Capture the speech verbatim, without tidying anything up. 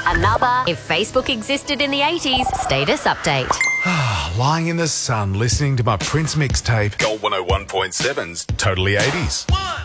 Another If Facebook Existed in the eighties status update. Lying in the sun listening to my Prince mixtape. Gold one oh one point seven's Totally eighties. One.